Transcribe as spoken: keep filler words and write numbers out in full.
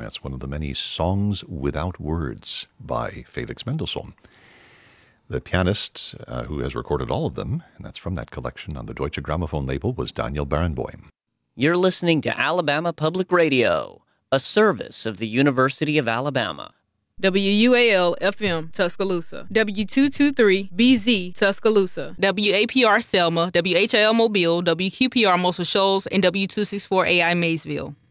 That's one of the many songs without words by Felix Mendelssohn. The pianist uh, who has recorded all of them, and that's from that collection on the Deutsche Grammophon label, was Daniel Barenboim. You're listening to Alabama Public Radio, a service of the University of Alabama. W U A L F M Tuscaloosa, W two twenty-three B Z Tuscaloosa, W A P R Selma, W H I L Mobile, W Q P R Muscle Shoals, and W two sixty-four A I Maysville.